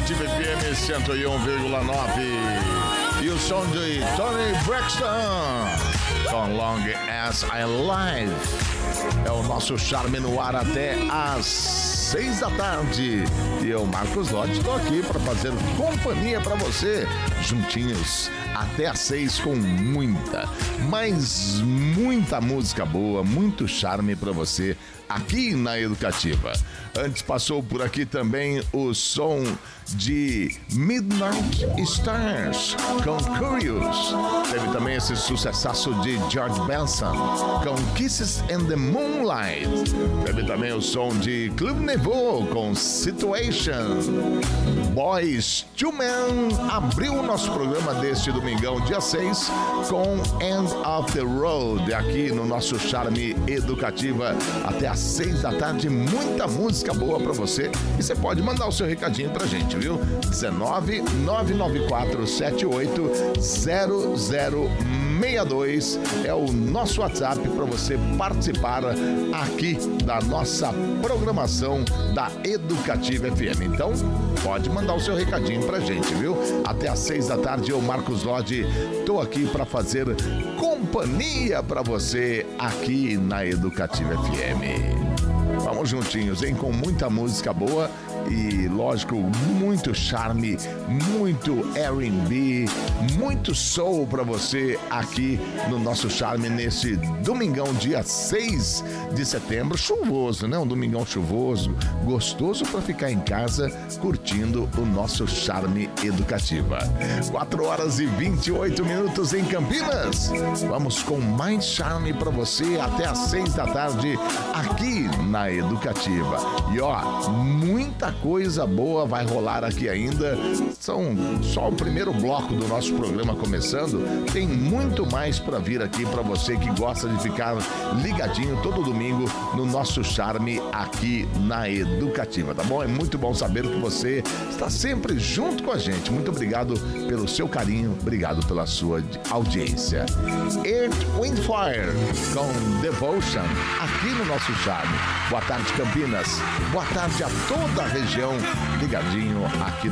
Educativa FM 101,9 e o som de Tony Braxton com Long As I Live. É o nosso charme no ar até às 6 da tarde. E eu, Marcos Lodge, estou aqui para fazer companhia para você, juntinhos até às 6 com muita música boa, muito charme para você aqui na Educativa. Antes passou por aqui também o som de Midnight Stars com Curious. Teve também esse sucessaço de George Benson com Kisses in the Moonlight. Teve também o som de Club Nouveau com Situation. Boyz II Men abriu o nosso programa deste domingão, dia 6, com End of the Road, aqui no nosso Charme Educativa, até às 6 da tarde, muita música boa pra você, e você pode mandar o seu recadinho pra gente, viu? 19 994 78 0062 é o nosso WhatsApp para você participar aqui da nossa programação da Educativa FM. Então, pode mandar o seu recadinho pra gente, viu? Até às 6 da tarde, eu, Marcos Lodge, tô aqui para fazer companhia para você aqui na Educativa FM. Vamos juntinhos, hein? Com muita música boa e, lógico, muito charme, muito R&B, muito soul pra você aqui no nosso charme nesse domingão, dia 6 de setembro, chuvoso, né? Um domingão chuvoso, gostoso pra ficar em casa curtindo o nosso charme Educativa. 4 horas e 28 minutos em Campinas. Vamos com mais charme pra você até às 6 da tarde aqui na Educativa. E ó, muita coisa boa vai rolar aqui ainda. São só o primeiro bloco do nosso programa começando. Tem muito mais para vir aqui para você que gosta de ficar ligadinho todo domingo no nosso charme aqui na Educativa, tá bom? É muito bom saber que você está sempre junto com a gente. Muito obrigado pelo seu carinho, obrigado pela sua audiência. Earth, Wind, Fire com Devotion aqui no nosso charme. Boa tarde, Campinas. Boa tarde a toda a região ligadinho aqui